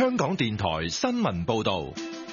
香港電台新聞報道。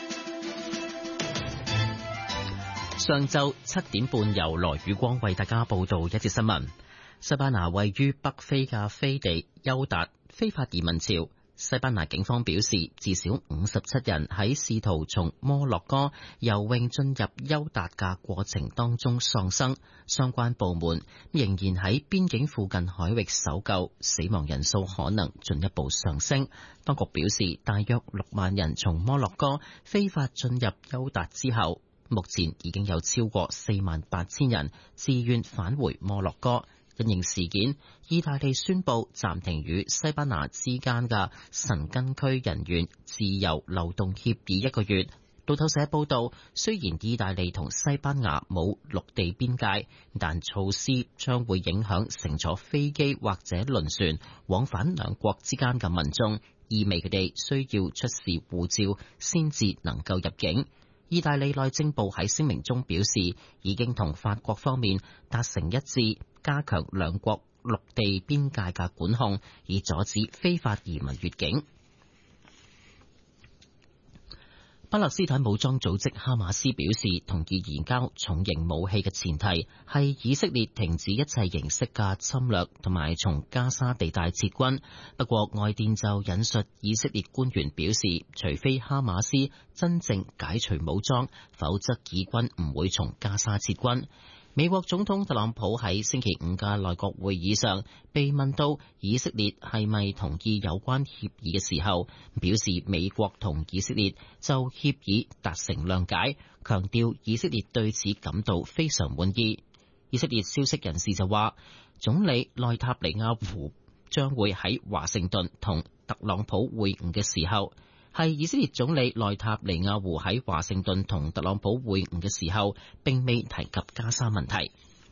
上晝7點半，由羅宇光為大家報道一節新聞。西班牙位於北非嘅飛地休達非法移民潮，西班牙警方表示，至少57人喺試圖從摩洛哥游泳進入休達嘅過程當中喪生，相關部門仍然喺邊境附近海域搜救，死亡人數可能進一步上升。當局表示，大約6萬人從摩洛哥非法進入休達之後，目前已經有超過48000人自願返回摩洛哥。因應事件，意大利宣布暫停與西班牙之間嘅申根區人員自由流動協議1個月。路透社報道，雖然意大利同西班牙冇陸地邊界，但措施將會影響乘坐飛機或者輪船往返兩國之間嘅民眾，意味佢哋需要出示護照先至能夠入境。意大利內政部喺聲明中表示，已經同法國方面達成一致，加強兩國陸地邊界嘅管控，以阻止非法移民越境。巴勒斯坦武裝組織哈馬斯表示，同意移交重型武器嘅前提係以色列停止一切形式嘅侵略同埋從加沙地帶撤軍。不過外電就引述以色列官員表示，除非哈馬斯真正解除武裝，否則以軍唔會從加沙撤軍。美國總統特朗普喺星期五嘅內閣會議上被問到以色列係咪同意有關協議嘅時候，表示美國同以色列就協議達成諒解，強調以色列對此感到非常滿意。以色列消息人士就話，總理內塔尼亞胡將會喺華盛頓同特朗普會晤嘅時候，係以色列總理內塔尼亞胡喺華盛頓同特朗普會晤嘅時候，並未提及加沙問題。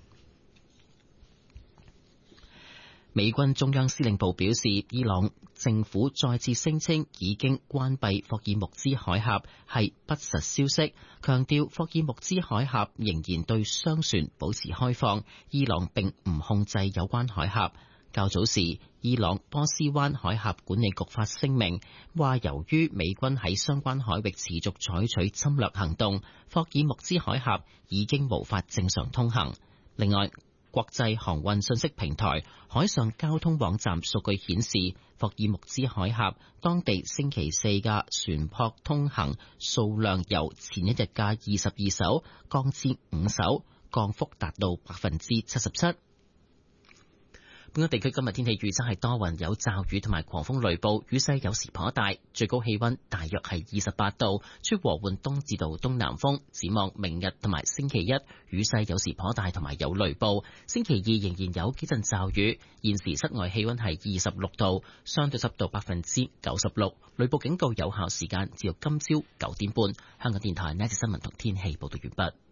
美軍中央司令部表示，伊朗政府再次聲稱已經關閉霍爾木茲海峽係不實消息，強調霍爾木茲海峽仍然對商船保持開放，伊朗並唔控制有關海峽。較早時，伊朗波斯灣海峽管理局發聲明，話由於美軍喺相關海域持續採取侵略行動，霍爾木茲海峽已經無法正常通行。另外，國際航運信息平台海上交通網站數據顯示，霍爾木茲海峽當地星期四嘅船舶通行數量由前一日嘅22艘降至5艘，降幅達到77%。本港地區今日天氣預測係多雲有驟雨同埋狂風雷暴，雨勢有時頗大，最高氣溫大約係28度，吹和緩東至到東南風。展望明日同埋星期一，雨勢有時頗大同埋有雷暴。星期二仍然有幾陣驟雨。現時室外氣溫係26度，相對濕度96%。雷暴警告有效時間至到今朝9點半。香港電台呢一節新聞同天氣報道完畢。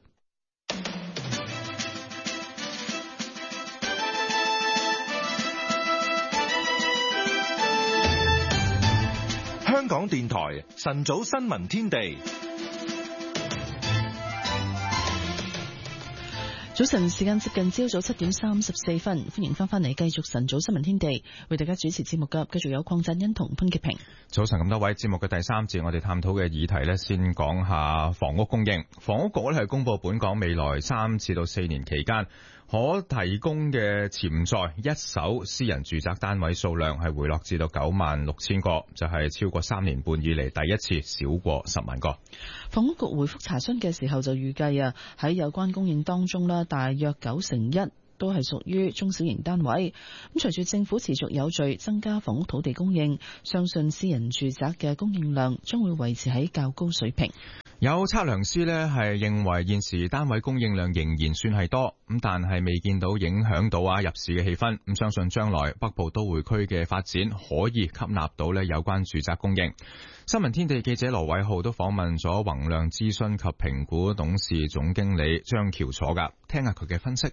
香港電台晨早新聞天地， 早晨時間接近朝早7點34分，歡迎翻嚟繼續晨早新聞天地，為大家主持節目嘅繼續有鄺振欣同潘潔平。 早晨咁多位，節目嘅第三節，我哋探討嘅議題呢，先講下房屋供應。房屋局呢係公布本港未來3至到4年期間可提供嘅潛在一手私人住宅單位數量係回落至到96,000個，就係超過3年半以嚟第一次少過10萬個。 房屋局回覆查詢嘅時候就預計喺有關供應當中大約91%都係屬於中小型單位。咁隨住政府持續有序增加房屋土地供應，相信私人住宅嘅供應量將會維持喺較高水平。 有測量師呢係認為現時單位供應量仍然算係多，咁但係未見到影響到入市嘅氣氛。咁相信將來北部都會區嘅發展可以吸納到有關住宅供應。新聞天地記者羅偉浩都訪問咗宏亮諮詢及評估董事總經理張喬楚噶，聽下佢嘅分析。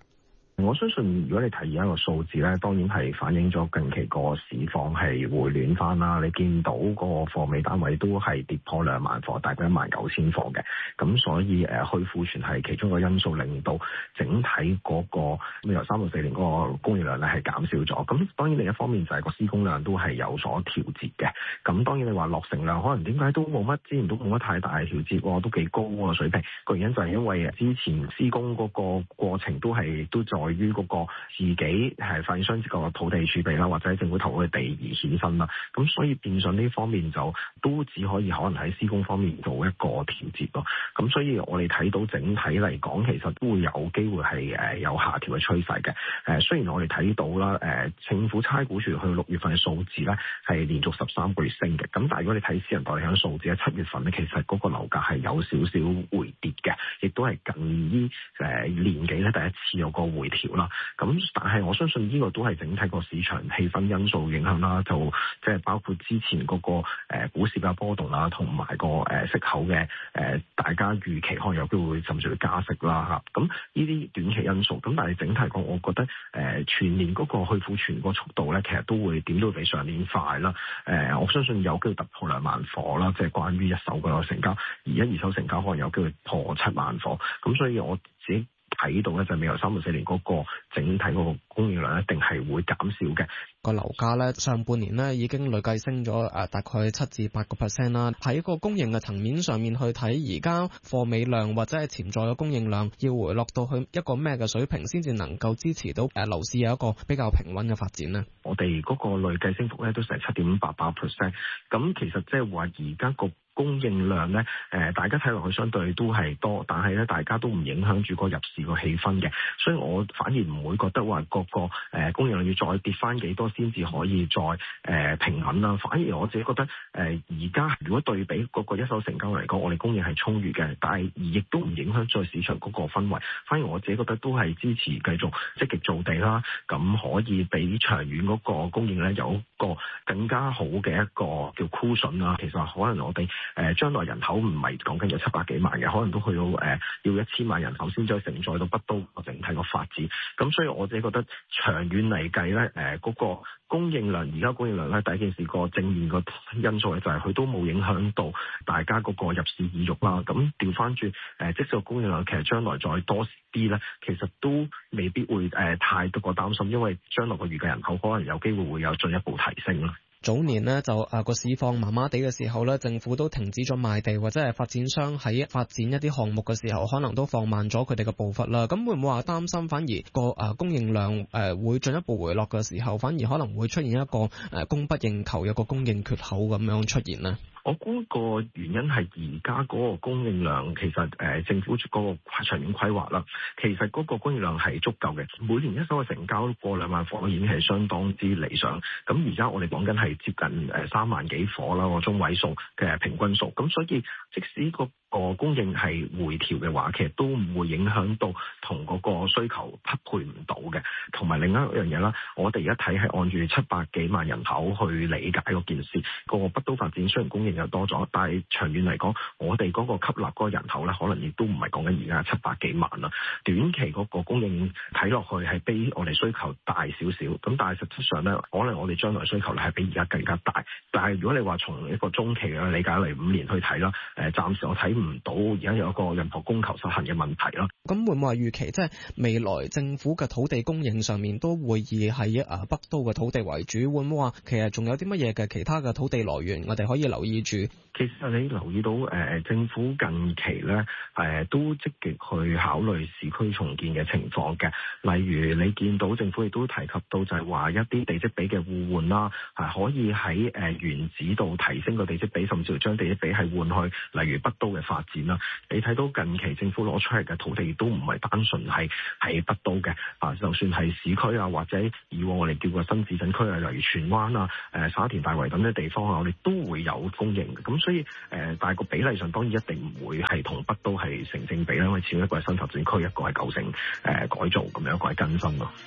我相信如果你睇而家個數字咧，當然係反映咗近期個市況係回暖翻啦。你見到個貨尾單位都係跌破2萬貨，大概19000貨嘅。咁所以去庫存係其中一個因素，令到整體嗰個未來3到4年嗰個供應量咧係減少咗。咁當然另一方面就係個施工量都係有所調節嘅。咁當然你話落成量可能點解都冇乜，之前都冇乜太大嘅調節喎，都幾高喎水平。個原因就係因為之前施工嗰個過程都在於嗰個自己係發展商個土地儲備啦，或者政府投嘅地而衍生啦，咁所以變相呢方面就都只可以可能喺施工方面做一個調節咯。咁所以我哋睇到整體嚟講，其實都會有機會係有下調嘅趨勢嘅。雖然我哋睇到啦，政府差估署去6月份嘅數字咧係連續13個月升嘅，咁但係如果你睇私人代理商數字咧，7月份咧其實嗰個樓價係有少少回跌嘅，亦都係近呢年幾咧第一次有個回調啦。咁但係我相信呢個都係整體個市場氣氛因素影響啦，就即係包括之前嗰個股市嘅波動啦，同埋個息口嘅大家預期可能有機會甚至會加息啦嚇。咁呢啲短期因素，咁但係整體講，我覺得全年嗰個去庫存個速度咧，其實都會點都比上年快啦。我相信有機會突破2萬貨啦，即係關於一手個成交，而二手成交可能有機會破7萬貨。咁所以我自己睇到咧，就未來3到4年嗰個整體嗰個供應量一定係會減少嘅。 個樓價咧上半年咧已經累計升咗大概7至8%啦。喺個供應嘅層面上面去睇，而家貨尾量或者係潛在嘅供應量要回落到去一個咩嘅水平，先至能夠支持到樓市有一個比較平穩嘅發展呢？ 我哋嗰個累計升幅咧都成7.88%。咁其實即係話而家個供應量咧，大家睇落去相對都係多，但係咧大家都唔影響住個入市個氣氛嘅，所以我反而唔會覺得話個供應量要再跌翻幾多先至可以再平衡啦。反而我自己覺得而家如果對比嗰個一手成交嚟講，我哋供應係充裕嘅，但係亦都唔影響咗市場嗰個氛圍。反而我自己覺得都係支持繼續積極造地啦，咁可以俾長遠嗰個供應咧有一個更加好嘅一個叫 cushion 啦。其實可能我哋將來人口唔係講緊有700幾萬嘅，可能都去到要1000萬人口先再承載到北都個整體個發展。咁所以我自己覺得長遠嚟計咧，嗰個供應量而家供應量咧，第一件事個正面個因素咧就係佢都冇影響到大家嗰個入市意欲啦。咁調翻轉即使個供應量其實將來再多啲咧，其實都未必會太多個擔心，因為將來個預計人口可能有機會會有進一步提升啦。 早年呢，就個市況麻麻地嘅時候咧，政府都停止咗賣地，或者係發展商喺發展一啲項目嘅時候，可能都放慢咗佢哋嘅步伐啦。咁會唔會話擔心反而個供應量會進一步回落嘅時候，反而可能會出現一個供不應求，有個供應缺口咁樣出現呢？ 我估個原因係而家嗰個供應量其實政府嗰個長遠規劃啦，其實嗰個供應量係足夠嘅，每年一手嘅成交過2萬貨已經係相當之理想。咁而家我哋講緊係接近3萬幾貨啦，個中位數嘅平均數。咁所以即使個供應係回調嘅話，其實都唔會影響到同嗰個需求匹配唔到嘅。同埋另一樣嘢啦，我哋而家睇係按住700幾萬人口去理解嗰件事。個北都發展雖然供應又多咗，但係長遠嚟講，我哋嗰個吸納嗰個人口咧，可能亦都唔係講緊而家700幾萬啦。短期嗰個供應睇落去係比我哋需求大少少，咁但係實質上咧，可能我哋將來需求咧係比而家更加大。但係如果你話從一個中期嘅理解嚟5年去睇啦，暫時我睇唔到而家有一個任何供求失衡嘅問題啦。 咁會唔會話預期即係未來政府嘅土地供應上面都會以喺北都嘅土地為主？會唔會話其實仲有啲乜嘢嘅其他嘅土地來源我哋可以留意住？ 其實你留意到政府近期咧都積極去考慮市區重建嘅情況嘅，例如你見到政府亦都提及到就係話一啲地積比嘅互換啦，可以喺原址度提升個地積比，甚至乎將地積比係換去例如北都嘅發展啦。你睇到近期政府攞出嚟嘅土地都唔係單純係北都嘅，就算係市區啊，或者以往我哋叫過新市鎮區啊，例如荃灣啊、沙田大圍等嘅地方啊，我哋都會有供應嘅。咁所以但係個比例上當然一定唔會係同北都係成正比啦，因為始終一個係新發展區，一個係舊城改造咁樣，一個係更新咯。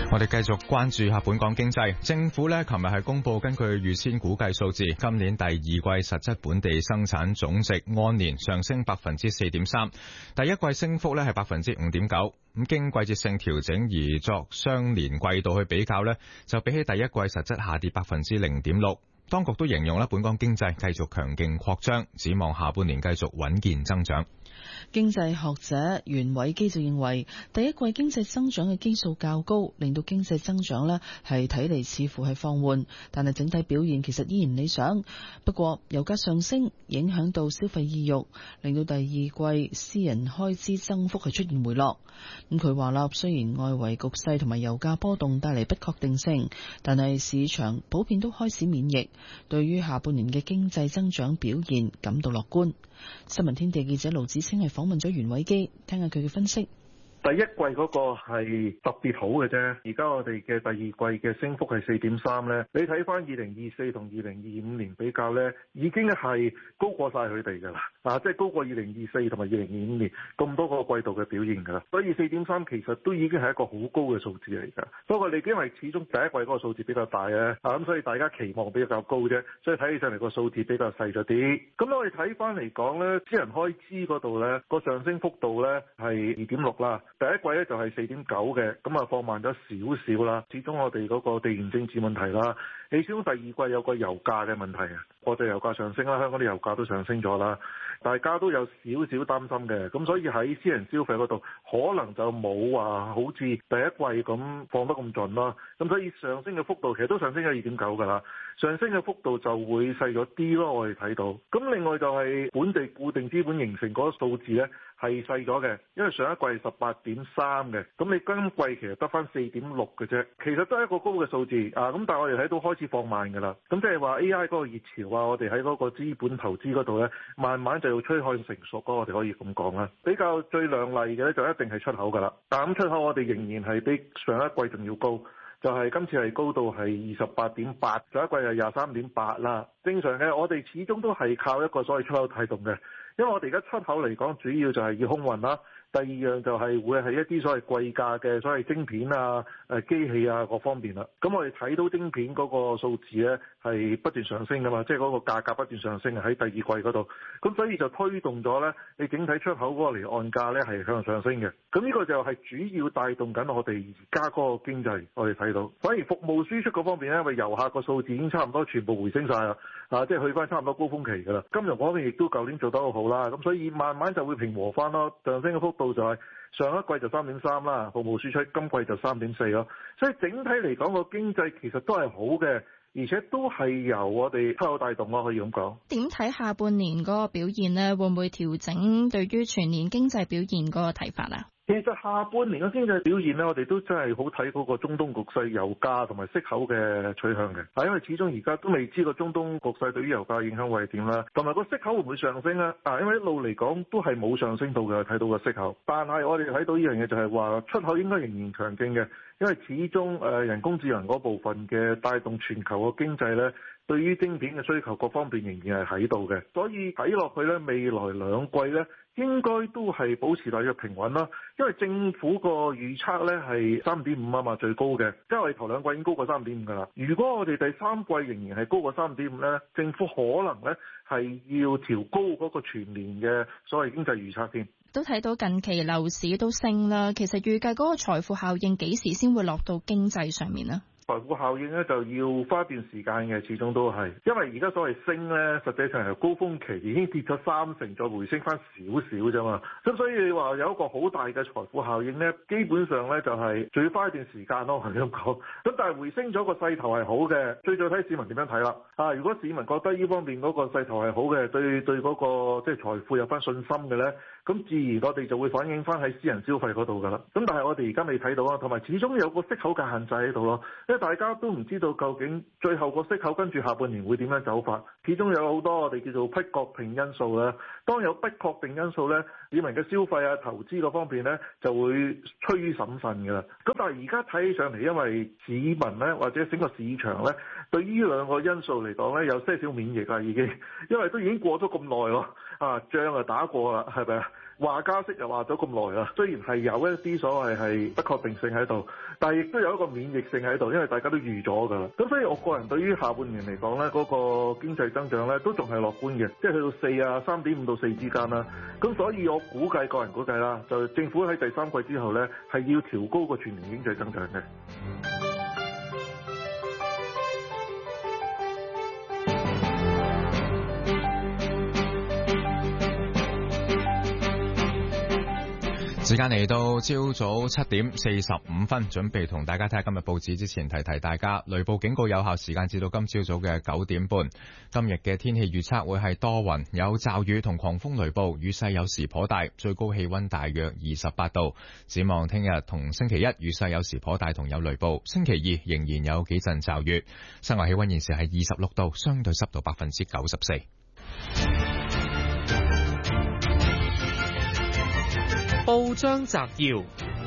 我哋繼續關注下本港經濟。政府呢，琴日係公布根據預先估計數字，今年第二季實質本地生產總值按年上升 4.3%， 第一季升幅呢係 5.9%。咁經季節性調整而作雙年季度去比較呢，就比起第一季實質下跌 0.6%。當局都形容本港經濟繼續強勁擴張，展望下半年繼續穩健增長。 經濟學者袁偉基就認為，第一季經濟增長嘅基數較高，令到經濟增長呢係睇嚟似乎係放緩，但係整體表現其實依然理想。不過油價上升影響到消費意欲，令到第二季私人開支增幅係出現回落。咁佢話啦，雖然外圍局勢同埋油價波動帶嚟不確定性，但係市場普遍都開始免疫，對於下半年嘅經濟增長表現感到樂觀。新聞天地記者盧子清係訪問咗袁偉基，聽下佢嘅分析。 第一季嗰個係特別好嘅啫，而家我哋嘅第二季嘅升幅係4.3咧。你睇翻2024同2025年比較咧，已經係高過晒佢哋㗎啦，即係高過2024同埋2025年咁多個季度嘅表現㗎啦。所以4.3其實都已經係一個好高嘅數字嚟㗎。不過你因為始終第一季嗰個數字比較大咧，咁所以大家期望比較高啫，所以睇起上嚟個數字比較細咗啲。咁我哋睇翻嚟講咧，私人開支嗰度咧個上升幅度咧係2.6啦。第一季咧就係4.9嘅，咁啊放慢咗少少啦。始終我哋嗰個地緣政治問題啦，你始終第二季有個油價嘅問題啊，國際油價上升啦，香港啲油價都上升咗啦，大家都有少少擔心嘅，咁所以喺私人消費嗰度可能就冇話好似第一季咁放得咁盡啦。咁所以上升嘅幅度其實都上升咗2.9㗎啦，上升嘅幅度就會細咗啲咯，我哋睇到。咁另外就係本地固定資本形成嗰個數字咧係細咗嘅，因為上一季係18.3嘅，咁你今季其實得翻4.6嘅啫，其實都係一個高嘅數字啊。咁但係我哋睇到開始放慢㗎啦，咁即係話 AI 嗰個熱潮啊，我哋喺嗰個資本投資嗰度咧，慢慢就要趨向成熟咯，我哋可以咁講啦。比較最亮麗嘅咧就一定係出口㗎啦，但咁出口我哋仍然係比上一季仲要高。就係今次係高到係28.8，上一季係23.8啦。正常嘅，我哋始終都係靠一個所謂出口帶動嘅，因為我哋而家出口嚟講，主要就係要空運啦。第二樣就係會係一啲所謂貴價嘅所謂晶片啊、機器啊各方面啦。咁我哋睇到晶片嗰個數字咧係不斷上升㗎嘛，即係嗰個價格不斷上升喺第二季嗰度。咁所以就推動咗咧，你整體出口嗰個離岸價咧係向上升嘅。咁呢個就係主要帶動緊我哋而家嗰個經濟，我哋睇到。反而服務輸出嗰方面咧，因為遊客個數字已經差唔多全部回升晒啦，即係去翻差唔多高峰期㗎啦。金融嗰邊亦都舊年做得好好啦，咁所以慢慢就會平和翻咯，上升嘅幅度就係上一季就3.3啦，服務輸出今季就3.4咯，所以整體嚟講個經濟其實都係好嘅，而且都係由我哋出口帶動咯，可以咁講。 點睇下半年嗰個表現呢？會唔會調整對於全年經濟表現嗰個睇法啊？ 其實下半年嘅經濟表現咧，我哋都真係好睇嗰個中東局勢、油價同埋息口嘅取向嘅。因為始終而家都未知個中東局勢對於油價影響會係點啦，同埋個息口會唔會上升咧？因為一路嚟講都係冇上升到嘅，睇到個息口。但係我哋睇到呢樣嘢就係話出口應該仍然強勁嘅，因為始終人工智能嗰部分嘅帶動全球個經濟咧，對於晶片嘅需求各方面仍然係喺度嘅。所以睇落去咧，未來兩季咧，應該都係保持大約平穩啦，因為政府個預測咧係3.5啊嘛，最高嘅，即係我哋頭兩季已經高過3.5㗎啦。如果我哋第三季仍然係高過3.5咧，政府可能咧係要調高嗰個全年嘅所謂經濟預測添。 都睇到近期樓市都升啦，其實預計嗰個財富效應幾時先會落到經濟上面呢？ 財富效應咧就要花一段時間嘅，始終都係，因為而家所謂升咧，實際上係高峰期已經跌咗30%，再回升翻少少啫嘛。咁所以你話有一個好大嘅財富效應咧，基本上咧就係仲要花一段時間咯，係咁講。咁但係回升咗個勢頭係好嘅，最再睇市民點樣睇啦。如果市民覺得呢方面嗰個勢頭係好嘅，對嗰個即係財富有翻信心嘅咧，咁自然我哋就會反映翻喺私人消費嗰度㗎啦。咁但係我哋而家未睇到啊，同埋始終有個息口嘅限制喺度咯。大家都唔知道究竟最後個息口跟住下半年會點樣走法，始終有好多我哋叫做不確定因素咧， 當有不確定因素咧，市民嘅消費啊、投資嗰方面咧就會趨於審慎㗎啦。咁但係而家睇起上嚟，因為市民咧或者整個市場咧對於呢兩個因素嚟講咧有些少免疫啦已經，因為都已經過咗咁耐咯，仗啊打過啦，係咪啊？話加息又話咗咁耐啦，雖然係有一啲所謂係不確定性喺度，但係亦都有一個免疫性喺度，因為大家都預咗㗎啦。咁所以我個人對於下半年嚟講咧，嗰個經濟增長咧都仲係樂觀嘅，即係去到3.5到4之間啦。咁所以我個人估計啦，就政府喺第三季之後咧係要調高個全年經濟增長嘅。 時間嚟到朝早7:45，準備同大家睇下今日報紙之前提提大家，雷暴警告有效時間至到今朝早嘅9點半。今日嘅天氣預測會係多雲，有驟雨同狂風雷暴，雨勢有時頗大，最高氣溫大約28度。展望聽日同星期一雨勢有時頗大同有雷暴，星期二仍然有幾陣驟雨。室外氣溫現時係26度，相對濕度94%。 報章摘要：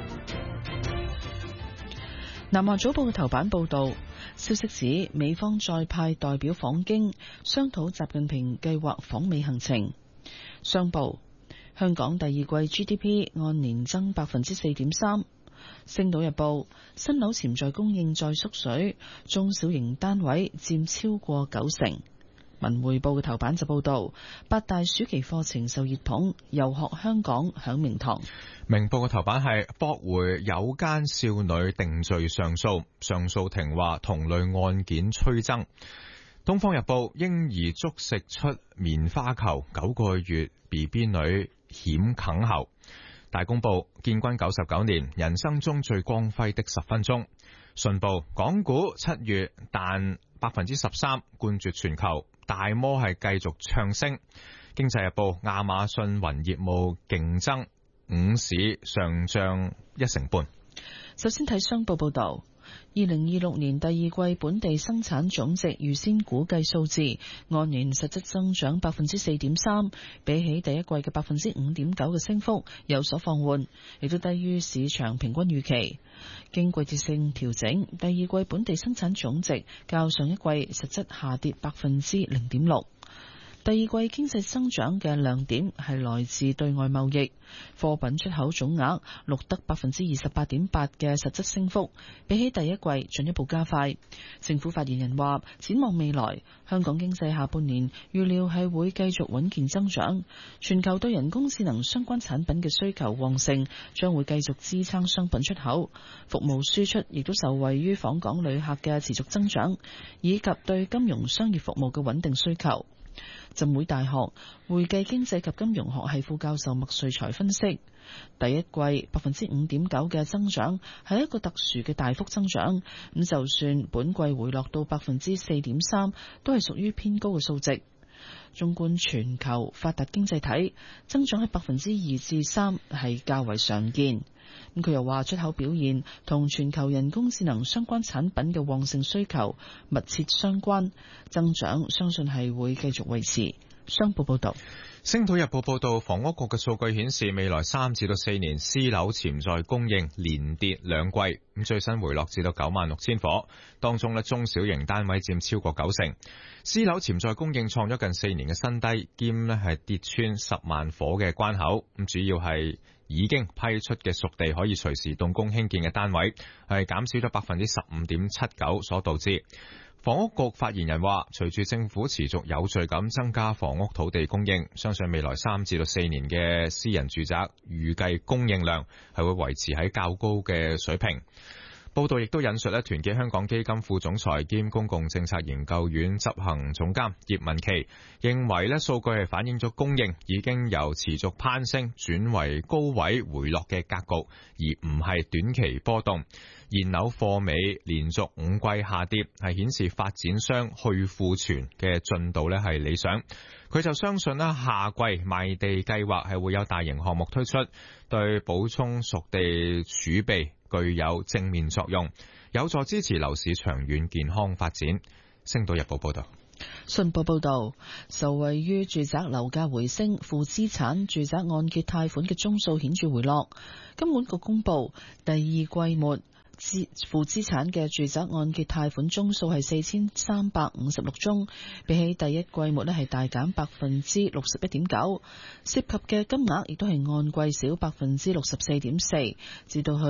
南華早報嘅頭版報道，消息指美方再派代表訪京，商討習近平計劃訪美行程。商報：香港第二季 GDP 按年增4.3%。星島日報：新樓潛在供應再縮水，中小型單位佔超過90%。文匯報嘅頭版就報道，8大暑期課程受熱捧，遊學香港響名堂。 明報嘅頭版係駁回有姦少女定罪上訴，上訴庭話同類案件趨增。東方日報：嬰兒捉食出棉花球，9個月 BB 女險啃喉。大公報：建軍99年，人生中最光輝的10分鐘。信報：港股7月彈13%，冠絕全球。大摩係繼續唱升。經濟日報：亞馬遜雲業務競爭，午市上漲1.5%。 首先睇商報報道，2026年第二季本地生產總值預先估計數字按年實質增長4.3%，比起第一季嘅5.9%嘅升幅有所放緩，亦都低於市場平均預期。經季節性調整，第二季本地生產總值較上一季實質下跌0.6%。第二季經濟增長嘅亮點係來自對外貿易，貨品出口總額錄得28.8%嘅實質升幅，比起第一季進一步加快。政府發言人話，展望未來，香港經濟下半年預料係會繼續穩健增長，全球對人工智能相關產品嘅需求旺盛，將會繼續支撐商品出口，服務輸出亦都受惠於訪港旅客嘅持續增長，以及對金融商業服務嘅穩定需求。浸會大學會計經濟及金融學系副教授麥瑞才分析，第一季5.9%嘅增長係一個特殊嘅大幅增長，咁就算本季回落到4.3%，都係屬於偏高嘅數值。縱觀全球發達經濟體，增長喺2%至3%係較為常見。咁佢又話，出口表現同全球人工智能相關產品嘅旺盛需求密切相關，增長相信係會繼續維持。商報報道。 星島日報報道，房屋局嘅數據顯示，未來3至4年私樓潛在供應連跌2季，咁最新回落至到96,000伙，當中中小型單位佔超過90%，私樓潛在供應創咗近4年嘅新低，兼係跌穿10萬伙嘅關口，咁主要係已經批出嘅熟地可以隨時動工興建嘅單位係減少咗15.79%所導致。房屋局發言人話，隨住政府持續有序咁增加房屋土地供應，相信未來3至4年嘅私人住宅預計供應量係會維持喺較高嘅水平。報道亦都引述團結香港基金副總裁兼公共政策研究院執行總監葉文琪認為數據係反映咗供應已經由持續攀升轉為高位回落嘅格局，而唔係短期波動。現樓貨尾連續5季下跌，係顯示發展商去庫存嘅進度係理想。佢就相信下季賣地計劃係會有大型項目推出，對補充熟地儲備具有正面作用，有助支持樓市長遠健康發展。星島日報報道。 信報報導，受惠於住宅樓價回升，負資產住宅按揭貸款嘅宗數顯著回落。金管局公佈第二季末負資產嘅住宅按揭貸款宗數係4356宗，比起第一季末係大減61.9%，涉及嘅金額亦都係按季少64.4%，至到去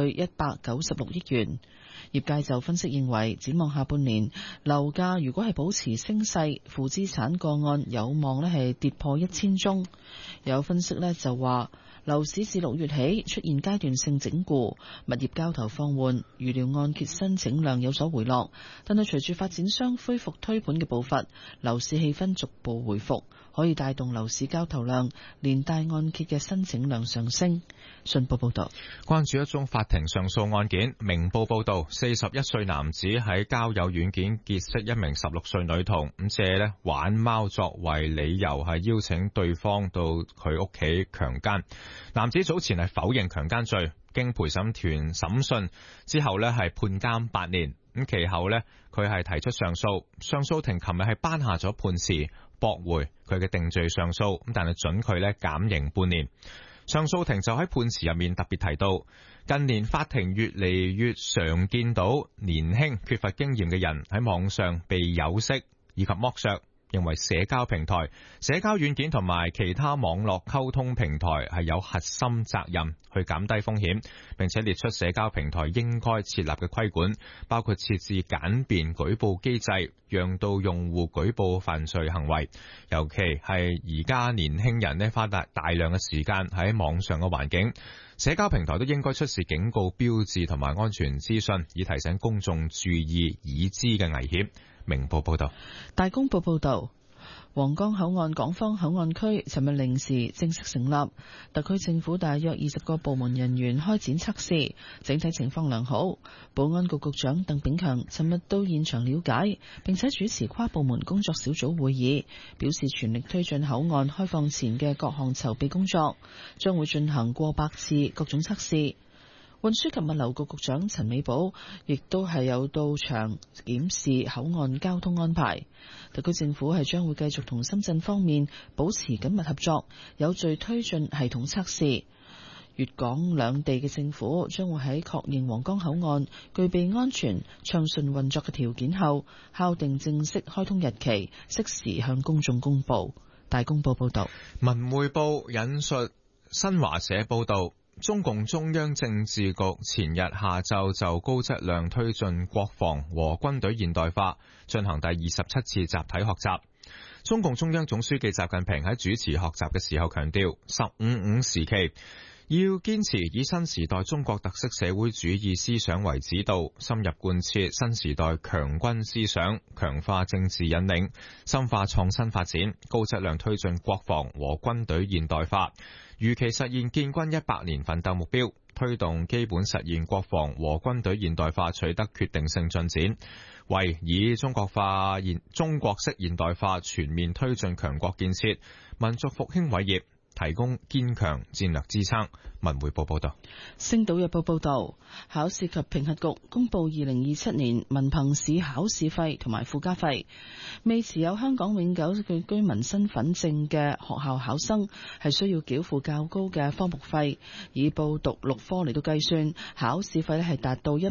196億元。業界就分析認為，展望下半年樓價如果係保持升勢，負資產個案有望係跌破1000宗。有分析就話，樓市自6月起出現階段性整固，物業交投放緩，預料按揭申請量有所回落。但係隨住發展商恢復推盤嘅步伐，樓市氣氛逐步回復，可以帶動樓市交投量，連帶按揭嘅申請量上升。信報報道， 關注一宗法庭上訴案件。明報報道，41歲男子喺交友軟件結識一名16歲女童，借玩貓作為理由係邀請對方到佢屋企強姦。男子早前係否認強姦罪，經陪審團審訊之後係判監8年。其後佢係提出上訴，上訴庭琴日係頒下咗判詞，駁回佢嘅定罪上訴，但係准佢減刑半年。上訴庭就喺判詞入面特別提到，近年法庭越嚟越常見到年輕缺乏經驗嘅人喺網上被有色以及剝削，認為社交平台、社交軟件同埋其他網絡溝通平台係有核心責任去減低風險，並且列出社交平台應該設立嘅規管，包括設置簡便舉報機制，讓到用戶舉報犯罪行為。尤其係而家年輕人花大量嘅時間喺網上嘅環境，社交平台都應該出示警告標誌同埋安全資訊，以提醒公眾注意已知嘅危險。明報報道， 大公報報道，皇崗口岸港方口岸區尋日零時正式成立，特區政府大約20個部門人員開展測試，整體情況良好。保安局局長鄧炳強尋日到現場了解，並且主持跨部門工作小組會議，表示全力推進口岸開放前嘅各項籌備工作，將會進行過百次各種測試。運輸及物流局局長陳美寶亦都係有到場檢視口岸交通安排。特區政府係將會繼續同深圳方面保持緊密合作，有序推進系統測試。粵港兩地嘅政府將會喺確認皇崗口岸具備安全暢順運作嘅條件後，敲定正式開通日期，適時向公眾公佈。大公報報道， 文匯報引述新華社報道，中共中央政治局前日下晝就高質量推進國防和軍隊現代化進行第27次集體學習。中共中央總書記習近平喺主持學習嘅時候強調，15時期要堅持以新時代中國特色社會主義思想為指導，深入貫徹新時代強軍思想，強化政治引領，深化創新發展，高質量推進國防和軍隊現代化，如期實現建軍100年奮鬥目標，推動基本實現國防和軍隊現代化取得決定性進展，為以中國式現代化全面推進強國建設、民族復興偉業提供堅強戰略支撐。文匯報報道。 星島日報報道，考試及評核局公布2027年文憑試考試費同埋附加費，未持有香港永久居民身份證嘅學校考生係需要繳付較高嘅科目費，以報讀6科嚟到計算，考試費係達到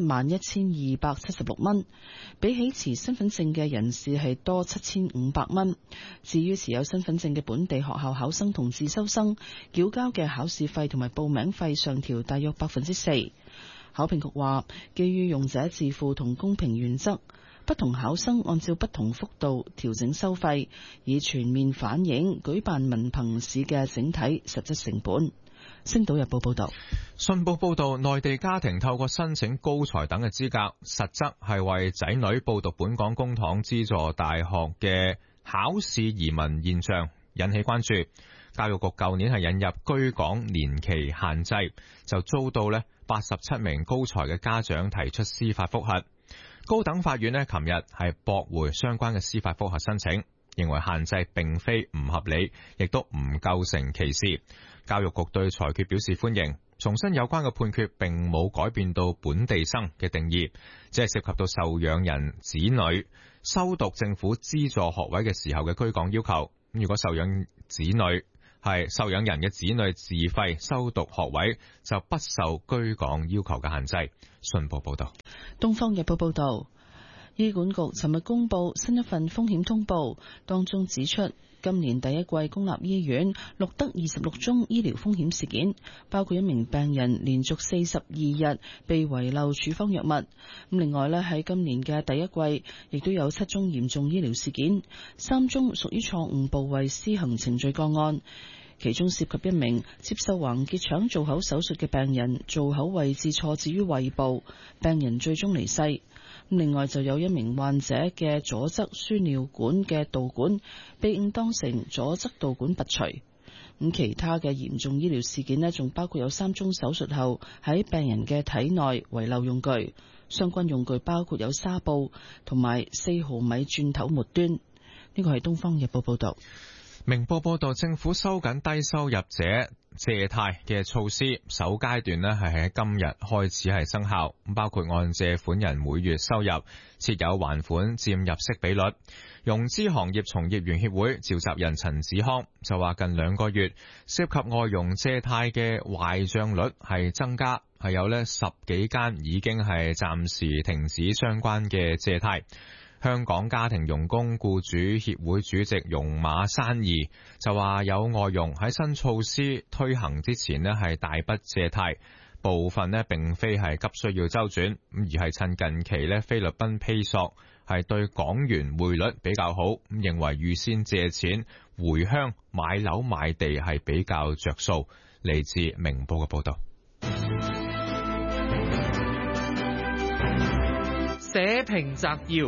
11,276蚊，比起持身份證嘅人士係多7,500蚊。至於持有身份證嘅本地學校考生同自修生，繳交嘅考試費同埋報名費上調大約4%。考評局話，基於用者自付同公平原則，不同考生按照不同幅度調整收費，以全面反映舉辦文憑試嘅整體實質成本。星島日報報道。 信報報道，內地家庭透過申請高才等嘅資格，實則係為仔女報讀本港公帑資助大學嘅考試移民現象引起關注。教育局舊年係引入居港年期限制，就遭到87名高才嘅家長提出司法覆核。高等法院琴日係駁回相關嘅司法覆核申請，認為限制並非唔合理，亦都唔構成歧視。教育局對裁決表示歡迎，重申有關嘅判決並冇改變到本地生嘅定義，只係涉及到受養人子女修讀政府資助學位嘅時候嘅居港要求。如果受養人嘅子女自費修讀學位，就不受居港要求嘅限制。信報報道。 東方日報報道，醫管局尋日公布新一份風險通報，當中指出，今年第一季公立醫院錄得26宗醫療風險事件，包括一名病人連續42日被遺漏處方藥物。另外咧，喺今年嘅第一季，亦都有7宗嚴重醫療事件，3宗屬於錯誤部位施行程序個案，其中涉及一名接受橫結腸造口手術嘅病人，造口位置錯置於胃部，病人最終離世。另外就有一名患者嘅左側輸尿管嘅導管被誤當成左側導管拔除。咁其他嘅嚴重醫療事件呢，仲包括有3宗手術後喺病人嘅體內遺漏用具，相關用具包括有紗布同埋4毫米鑽頭末端。呢個係東方日報報道。 明報報道，政府收緊低收入者借貸嘅措施，首階段係喺今日開始係生效，包括按借款人每月收入設有還款佔入息比率。融資行業從業員協會召集人陳子康就話，近2個月涉及外傭借貸嘅壞賬率係增加，係有10幾間已經係暫時停止相關嘅借貸。香港家庭傭工僱主協會主席容馬山義就話，有外傭喺新措施推行之前係大筆借貸，部分並非係急需要周轉，而係趁近期菲律賓披索係對港元匯率比較好，認為預先借錢回鄉買樓買地係比較着數。嚟自明報嘅報道。 社評摘要。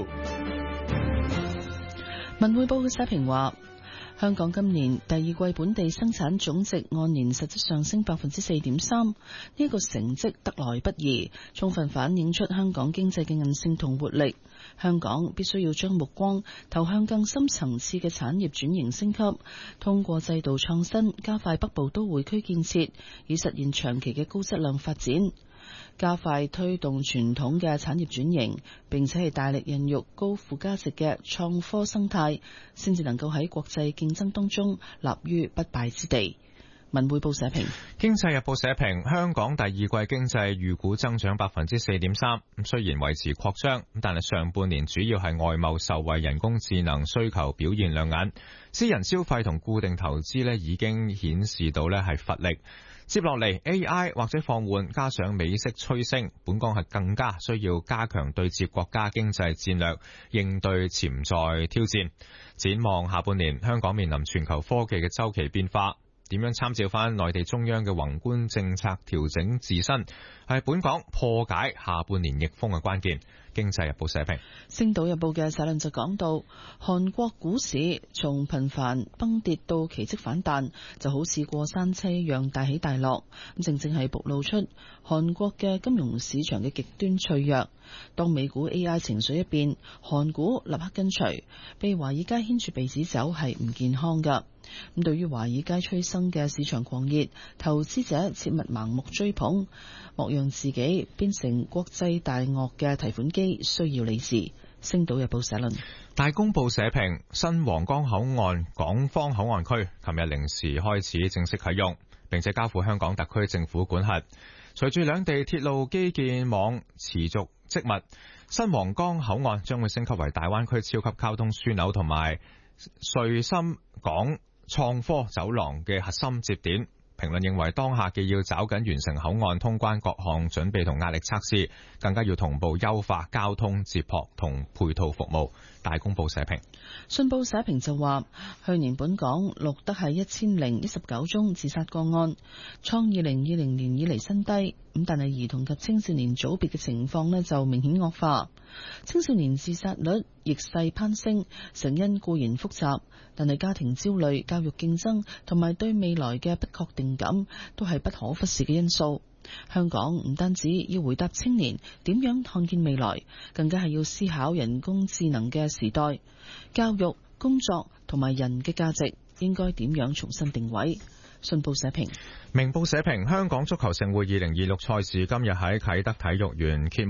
文匯報嘅社評話，香港今年第二季本地生產總值按年實質上升4.3%，呢個成績得來不易，充分反映出香港經濟嘅韌性同活力。香港必須要將目光投向更深層次嘅產業轉型升級，通過制度創新，加快北部都會區建設，以實現長期嘅高質量發展。加快推動傳統嘅產業轉型，並且係大力孕育高附加值嘅創科生態，先至能夠喺國際競爭當中立於不敗之地。文匯報社評。 經濟日報社評，香港第二季經濟預估增長4.3%，雖然維持擴張，但係上半年主要係外貿受惠人工智能需求表現亮眼，私人消費同固定投資已經顯示到係乏力。接落嚟 AI 或者放緩，加上美息趨升，本港係更加需要加強對接國家經濟戰略，應對潛在挑戰。展望下半年，香港面臨全球科技嘅周期變化，點樣參照翻內地中央嘅宏觀政策調整自身，係本港破解下半年逆風嘅關鍵。經濟日報社評。 星島日報嘅社論就講到，韓國股市從頻繁崩跌到奇蹟反彈，就好似過山車一樣大起大落，正正係暴露出韓國嘅金融市場嘅極端脆弱。當美股 AI 情緒一變，韓股立刻跟隨，被華爾街牽住鼻子走係唔健康㗎。咁對於華爾街催生嘅市場狂熱，投資者切勿盲目追捧，莫讓自己變成國際大鱷嘅提款機，需要理智。星島日報社論。 大公報社評，新皇崗口岸港方口岸區琴日零時開始正式啟用，並且交付香港特區政府管轄。隨住兩地鐵路基建網持續積密，新皇崗口岸將會升級為大灣區超級交通樞紐同埋穗深港創科走廊嘅核心節點。評論認為，當下既要抓緊完成口岸通關各項準備同壓力測試，更加要同步優化交通接駁同配套服務。大公報社評。 信報社評就話，去年本港錄得係1019宗自殺個案，創2020年以嚟新低。咁但係兒童及青少年組別嘅情況呢就明顯惡化，青少年自殺率逆勢攀升，成因固然複雜，但係家庭焦慮、教育競爭同埋對未來嘅不確定感都係不可忽視嘅因素。香港唔單止要回答青年點樣看見未來，更加係要思考人工智能嘅時代，教育、工作同埋人嘅價值應該點樣重新定位。信報社評。 明報社評，香港足球盛會2026賽事今日喺啟德體育園揭幕，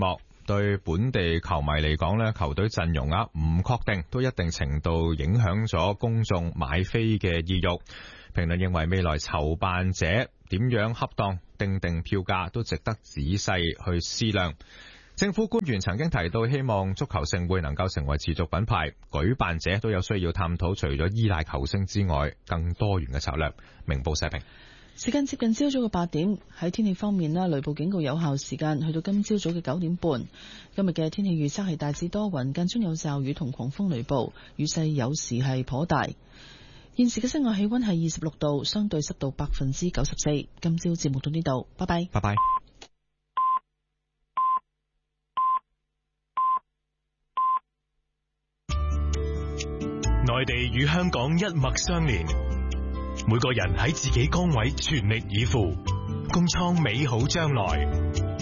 對本地球迷嚟講咧，球隊陣容唔確定，都一定程度影響咗公眾買飛嘅意欲。評論認為未來籌辦者點樣恰當定票價都值得仔細去思量。政府官員曾經提到，希望足球盛會能夠成為持續品牌，舉辦者都有需要探討除咗依賴球星之外，更多元嘅策略。明報社評。 時間接近朝早嘅8點，喺天氣方面啦，雷暴警告有效時間去到今朝早嘅9點半。今日嘅天氣預測係大致多雲，間中有驟雨同狂風雷暴，雨勢有時係頗大。現時嘅室外氣溫係26度，相對濕度94%。今朝節目到呢度，拜拜。 拜拜。 內地與香港一脈相連，每個人喺自己崗位全力以赴，共創美好將來。